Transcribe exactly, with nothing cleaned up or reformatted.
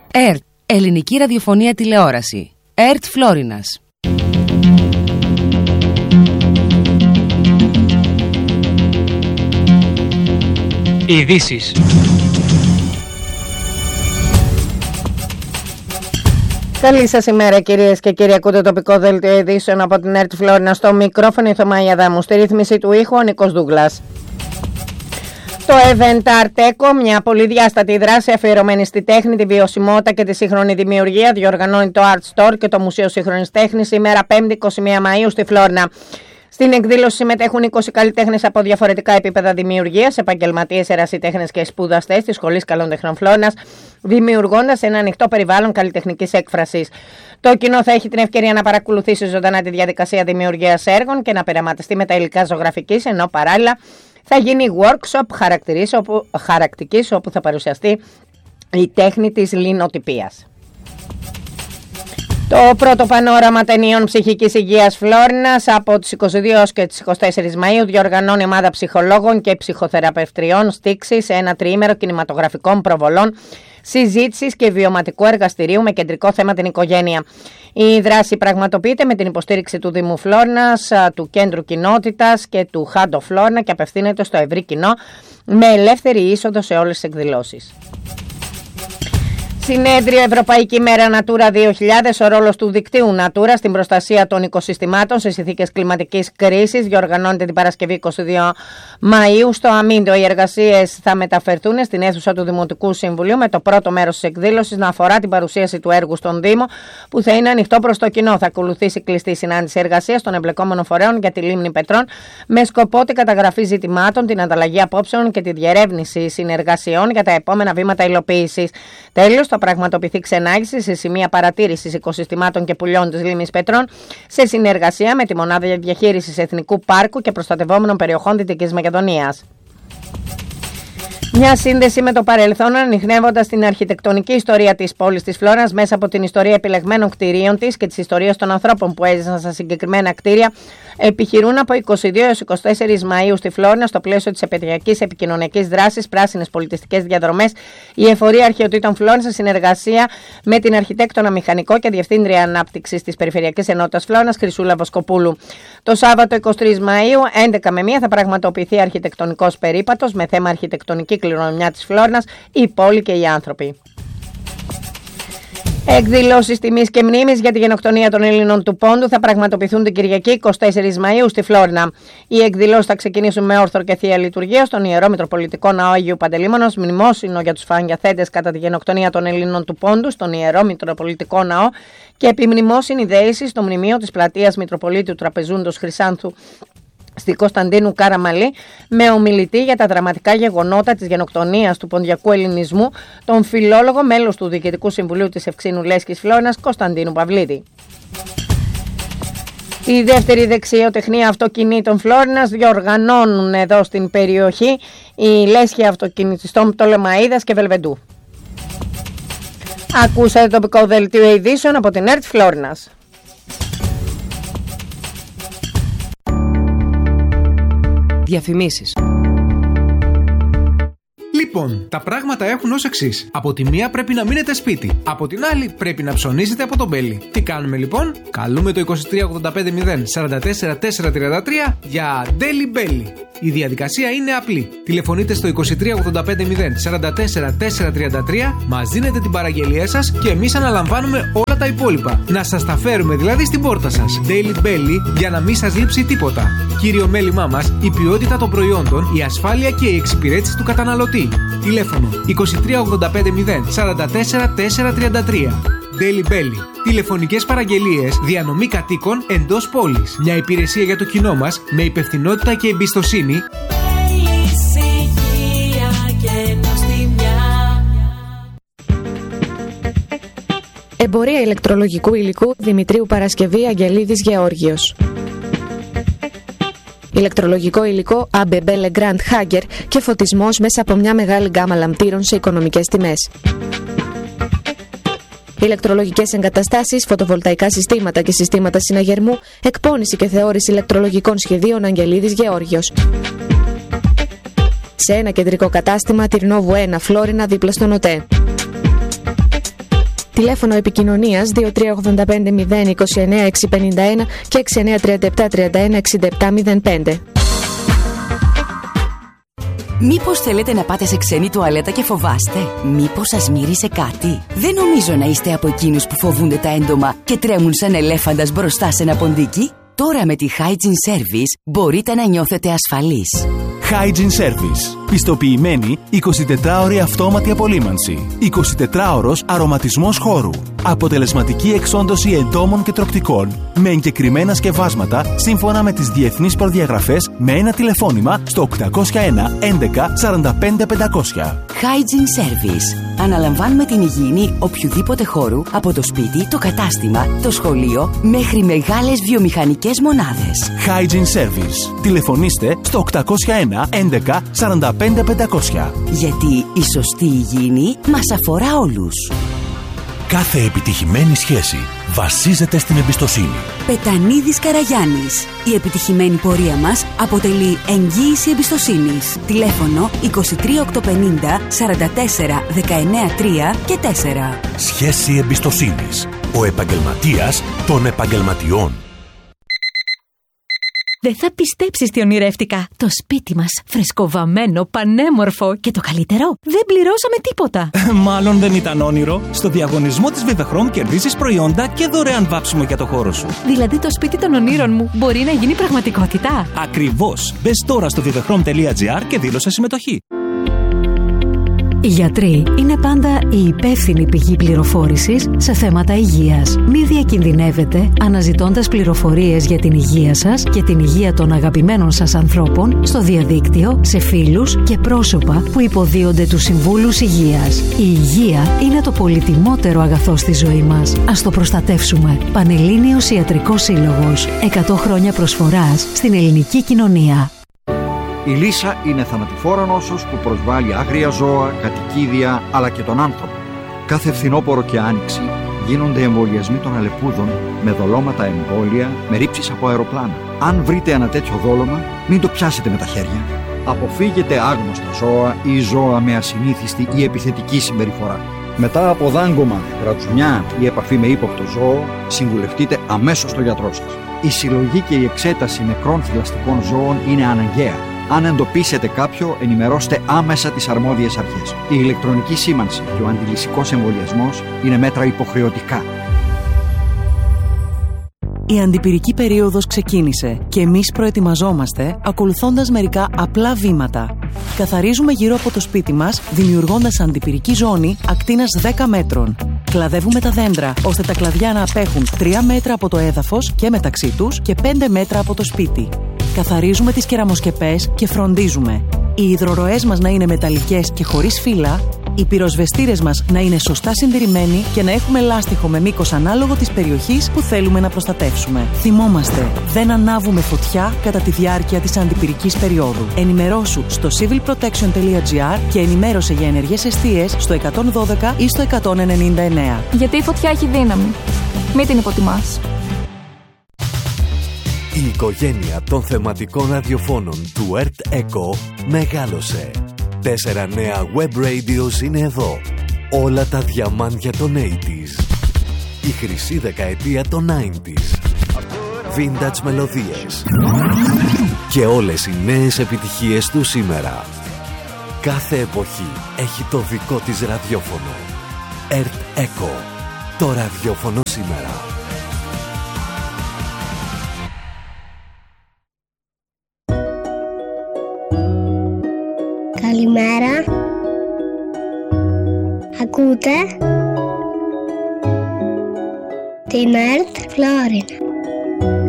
ΕΡΤ, Ελληνική Ραδιοφωνία Τηλεόραση. ΕΡΤ Φλόρινας. Ειδήσεις. Καλή σας ημέρα, κυρίες και κύριοι. Ακούτε το τοπικό δελτίο ειδήσεων από την ΕΡΤ Φλόρινα. Στο μικρόφωνο η Θωμαία Αδάμου. Στη ρύθμιση του ήχου ο Νίκος Δούγκλας. Το Event Arteco, μια πολυδιάστατη δράση αφιερωμένη στη τέχνη, τη βιωσιμότητα και τη σύγχρονη δημιουργία, διοργανώνει το Art Store και το Μουσείο Σύγχρονης Τέχνης σήμερα πέμπτη εικοστή πρώτη Μαΐου στη Φλόρινα. Στην εκδήλωση συμμετέχουν είκοσι καλλιτέχνες από διαφορετικά επίπεδα δημιουργίας, επαγγελματίες, ερασιτέχνες και σπουδαστές της Σχολής Καλών Τεχνών Φλόρινας, δημιουργώντας ένα ανοιχτό περιβάλλον καλλιτεχνικής έκφρασης. Το κοινό θα έχει την ευκαιρία να παρακολουθήσει ζωντανά τη διαδικασία δημιουργίας έργων και να πειραματιστεί με τα υλικά ζωγραφικής, ενώ παράλληλα θα γίνει workshop χαρακτικής όπου θα παρουσιαστεί η τέχνη της λινοτυπίας. Το πρώτο πανόραμα ταινιών ψυχικής υγείας Φλόρινας από τις είκοσι δύο έως και τις είκοσι τέσσερις Μαΐου διοργανώνει ομάδα ψυχολόγων και ψυχοθεραπευτριών στίξης σε ένα τριήμερο κινηματογραφικών προβολών, συζήτησης και βιωματικού εργαστηρίου με κεντρικό θέμα την οικογένεια. Η δράση πραγματοποιείται με την υποστήριξη του Δήμου Φλόρινας, του Κέντρου Κοινότητας και του Χάντο Φλόρινα και απευθύνεται στο ευρύ κοινό με ελεύθερη είσοδο σε όλες τις εκδηλώσεις. Συνέδριο Ευρωπαϊκή Μέρα Natura δύο χιλιάδες, ο ρόλος του δικτύου Natura στην προστασία των οικοσυστημάτων σε συνθήκες κλιματικής κρίσης, διοργανώνεται την Παρασκευή εικοστή δεύτερη Μαΐου στο Αμίντο. Οι εργασίες θα μεταφερθούν στην αίθουσα του Δημοτικού Συμβουλίου, με το πρώτο μέρος της εκδήλωσης να αφορά την παρουσίαση του έργου στον Δήμο, που θα είναι ανοιχτό προς το κοινό. Θα ακολουθήσει κλειστή συνάντηση εργασίας των εμπλεκόμενων φορέων για τη λίμνη Πετρών, με σκοπό την καταγραφή ζητημάτων, την ανταλλαγή απόψεων και τη διερεύνηση συνεργασιών για τα επόμενα βήματα υλοποίησης. Τέλος, θα πραγματοποιηθεί ξενάγηση σε σημεία παρατήρησης οικοσυστημάτων και πουλιών της λίμνης Πετρών σε συνεργασία με τη Μονάδα Διαχείρισης Εθνικού Πάρκου και Προστατευόμενων Περιοχών Δυτικής Μακεδονίας. Μια σύνδεση με το παρελθόν, ανιχνεύοντας την αρχιτεκτονική ιστορία της πόλης της Φλόρινας μέσα από την ιστορία επιλεγμένων κτηρίων της και τις ιστορίες των ανθρώπων που έζησαν στα συγκεκριμένα κτίρια, επιχειρούν από εικοστή δεύτερη έως εικοστή τέταρτη Μαΐου στη Φλόρινα στο πλαίσιο της επαιτειακής επικοινωνιακής δράσης Πράσινες Πολιτιστικές Διαδρομές η Εφορία Αρχαιοτήτων Φλόρινας σε συνεργασία με την αρχιτέκτονα μηχανικό και διευθύντρια ανάπτυξης της Περιφερειακής Ενότητας Φλόρινας Χρυσούλα Βοσκοπούλου. Το Σάββατο εικοστή τρίτη Μαΐου, έντεκα με μία, θα πραγματοποιηθεί αρχιτεκτονικός περίπατος με θέμα αρχιτεκτονική κληρονομιά της Φλόρινας, η πόλη και οι άνθρωποι. Εκδηλώσεις τιμής και μνήμης για τη γενοκτονία των Ελλήνων του Πόντου θα πραγματοποιηθούν την Κυριακή εικοστή τέταρτη Μαΐου στη Φλόρινα. Οι εκδηλώσεις θα ξεκινήσουν με όρθρο και θεία λειτουργία στον Ιερό Μητροπολιτικό Ναό Αγίου Παντελεήμονος, μνημόσυνο για τους φαγιαθέντες κατά τη γενοκτονία των Ελλήνων του Πόντου στον Ιερό Μητροπολιτικό Ναό και επιμνημόσυνη δέηση στο μνημείο της πλατείας Μητροπολίτου Τραπεζούντος Χρυσάνθου στη Κωνσταντίνου Καραμαλή, με ομιλητή για τα δραματικά γεγονότα της γενοκτονίας του ποντιακού ελληνισμού, τον φιλόλογο μέλος του Διοικητικού Συμβουλίου της Ευξήνου Λέσχης Φλόρινας, Κωνσταντίνου Παυλίδη. Η δεύτερη δεξιοτεχνία αυτοκινήτων Φλόρινας διοργανώνουν εδώ στην περιοχή η Λέσχη Αυτοκινητιστών Πτολεμαΐδας και Βελβεντού. Ακούσατε το τοπικό δελτίο ειδήσεων από την ΕΡΤ Φλόρινας. Διαφημίσεις. Λοιπόν, τα πράγματα έχουν ως εξής. Από τη μία πρέπει να μείνετε σπίτι. Από την άλλη πρέπει να ψωνίσετε από τον Μπέλι. Τι κάνουμε λοιπόν? Καλούμε το είκοσι τρία ογδόντα πέντε μηδέν σαράντα τέσσερα τετρακόσια τριάντα τρία για Deli Belly. Η διαδικασία είναι απλή. Τηλεφωνείτε στο είκοσι τρία ογδόντα πέντε μηδέν σαράντα τέσσερα τετρακόσια τριάντα τρία, μας δίνετε την παραγγελία σας και εμείς αναλαμβάνουμε όλα τα υπόλοιπα. Να σας τα φέρουμε δηλαδή στην πόρτα σας. Deli Belly, για να μην σας λείψει τίποτα. Κύριο μέλημά μας, η ποιότητα των προϊόντων, η ασφάλεια και η εξυπηρέτηση του καταναλωτή. Τηλέφωνο είκοσι τρία ογδόντα πέντε μηδέν σαράντα τέσσερα τετρακόσια τριάντα τρία. Deli Belly. Τηλεφωνικές παραγγελίες, διανομή κατοίκων εντός πόλης. Μια υπηρεσία για το κοινό μας με υπευθυνότητα και εμπιστοσύνη. Εμπορία ηλεκτρολογικού υλικού Δημητρίου Παρασκευή Αγγελίδης Γεώργιος. Ηλεκτρολογικό υλικό έι μπι μπι Legrand Hager και φωτισμός μέσα από μια μεγάλη γκάμα λαμπτήρων σε οικονομικές τιμές. Ηλεκτρολογικές εγκαταστάσεις, φωτοβολταϊκά συστήματα και συστήματα συναγερμού, εκπόνηση και θεώρηση ηλεκτρολογικών σχεδίων Αγγελίδης Γεώργιος. Σε ένα κεντρικό κατάστημα, Τυρνόβου ένα, Φλόρινα, δίπλα στον ΟΤΕ. Τηλέφωνο επικοινωνίας δύο τρία οκτώ πέντε μηδέν δύο εννιά έξι πέντε ένα και έξι εννιά τρία επτά τρία ένα έξι επτά μηδέν πέντε. Μήπως θέλετε να πάτε σε ξένη τουαλέτα και φοβάστε? Μήπως σας μύρισε κάτι? Δεν νομίζω να είστε από εκείνους που φοβούνται τα έντομα και τρέμουν σαν ελέφαντας μπροστά σε ένα ποντίκι. Τώρα με τη Hygiene Service μπορείτε να νιώθετε ασφαλείς. Hygiene Service. Πιστοποιημένη εικοσιτετράωρη αυτόματη απολύμανση. εικοσιτετράωρος αρωματισμός χώρου. Αποτελεσματική εξόντωση εντόμων και τροκτικών με εγκεκριμένα σκευάσματα σύμφωνα με τις διεθνείς προδιαγραφές με ένα τηλεφώνημα στο οκτακόσια ένα έντεκα σαράντα πέντε πεντακόσια. Hygiene Service. Αναλαμβάνουμε την υγιεινή οποιοδήποτε χώρου από το σπίτι, το κατάστημα, το σχολείο μέχρι μεγάλες βιομηχανικές μονάδες. Hygiene Service. Τηλεφωνήστε στο οκτακόσια ένα έντεκα σαράντα πέντε πεντακόσια. Γιατί η σωστή υγιεινή μας αφορά όλους. Κάθε επιτυχημένη σχέση βασίζεται στην εμπιστοσύνη. Πετανίδης Καραγιάννης. Η επιτυχημένη πορεία μας αποτελεί εγγύηση εμπιστοσύνης. Τηλέφωνο είκοσι τρία οκτακόσια πενήντα σαράντα τέσσερα δεκαεννιά τρία και τέσσερα. Σχέση εμπιστοσύνης. Ο επαγγελματίας των επαγγελματιών. Δεν θα πιστέψεις τι ονειρεύτηκα. Το σπίτι μας, φρεσκοβαμμένο, πανέμορφο και το καλύτερο, δεν πληρώσαμε τίποτα. Μάλλον δεν ήταν όνειρο. Στο διαγωνισμό της Vivechrome κερδίζεις προϊόντα και δωρεάν βάψιμο για το χώρο σου. Δηλαδή το σπίτι των ονείρων μου μπορεί να γίνει πραγματικότητα. Ακριβώς. Μπες τώρα στο vivechrome τελεία gr και δήλωσε συμμετοχή. Οι γιατροί είναι πάντα η υπεύθυνη πηγή πληροφόρησης σε θέματα υγείας. Μη διακινδυνεύετε αναζητώντας πληροφορίες για την υγεία σας και την υγεία των αγαπημένων σας ανθρώπων στο διαδίκτυο, σε φίλους και πρόσωπα που υποδίονται τους συμβούλους υγείας. Η υγεία είναι το πολυτιμότερο αγαθό στη ζωή μας. Ας το προστατεύσουμε. Πανελλήνιος Ιατρικός Σύλλογος. εκατό χρόνια προσφοράς στην ελληνική κοινωνία. Η λύσα είναι θανατηφόρα νόσος που προσβάλλει άγρια ζώα, κατοικίδια αλλά και τον άνθρωπο. Κάθε φθινόπωρο και άνοιξη γίνονται εμβολιασμοί των αλεπούδων με δολώματα εμβόλια, με ρήψεις από αεροπλάνα. Αν βρείτε ένα τέτοιο δόλωμα, μην το πιάσετε με τα χέρια. Αποφύγετε άγνωστα ζώα ή ζώα με ασυνήθιστη ή επιθετική συμπεριφορά. Μετά από δάγκωμα, ρατσουνιά ή επαφή με ύποπτο ζώο, συμβουλευτείτε αμέσως τον γιατρό σας. Η συλλογή και η εξέταση νεκρών θηλαστικών ζώων είναι αναγκαία. Αν εντοπίσετε κάποιο, ενημερώστε άμεσα τις αρμόδιες αρχές. Η ηλεκτρονική σήμανση και ο αντιλυσικός εμβολιασμός είναι μέτρα υποχρεωτικά. Η αντιπυρική περίοδος ξεκίνησε και εμείς προετοιμαζόμαστε ακολουθώντας μερικά απλά βήματα. Καθαρίζουμε γύρω από το σπίτι μας, δημιουργώντας αντιπυρική ζώνη ακτίνας δέκα μέτρων. Κλαδεύουμε τα δέντρα, ώστε τα κλαδιά να απέχουν τρία μέτρα από το έδαφος και μεταξύ τους και πέντε μέτρα από το σπίτι. Καθαρίζουμε τις κεραμοσκεπές και φροντίζουμε οι υδροροές μας να είναι μεταλλικές και χωρίς φύλλα, οι πυροσβεστήρες μας να είναι σωστά συντηρημένοι και να έχουμε λάστιχο με μήκος ανάλογο της περιοχής που θέλουμε να προστατεύσουμε. Θυμόμαστε, δεν ανάβουμε φωτιά κατά τη διάρκεια της αντιπυρικής περίοδου. Ενημερώσου στο civil protection τελεία gr και ενημέρωσε για ενεργές εστίες στο εκατόν δώδεκα ή στο εκατόν ενενήντα εννέα. Γιατί η φωτιά έχει δύναμη. Μην την υποτιμάς. Η οικογένεια των θεματικών ραδιοφώνων του Earth Echo μεγάλωσε. Τέσσερα νέα web radios είναι εδώ. Όλα τα διαμάντια των ογδόντα. Η χρυσή δεκαετία των ενενήντα. Vintage μελωδίες. Και όλες οι νέες επιτυχίες του σήμερα. Κάθε εποχή έχει το δικό της ραδιόφωνο. Earth Echo. Το ραδιόφωνο σήμερα. Καλημέρα. Ακούτε την Earth Florida.